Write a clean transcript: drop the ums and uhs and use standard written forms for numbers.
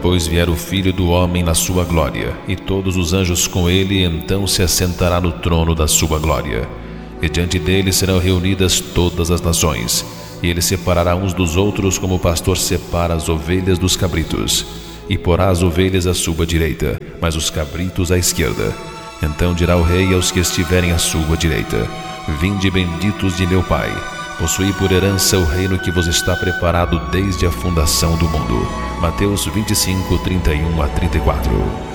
depois vier o Filho do Homem na sua glória, e todos os anjos com ele, então se assentará no trono da sua glória. E diante dele serão reunidas todas as nações, e ele separará uns dos outros como o pastor separa as ovelhas dos cabritos, e porá as ovelhas à sua direita, mas os cabritos à esquerda. Então dirá o rei aos que estiverem à sua direita: Vinde, benditos de meu Pai, possuí por herança o reino que vos está preparado desde a fundação do mundo. Mateus 25, 31 a 34.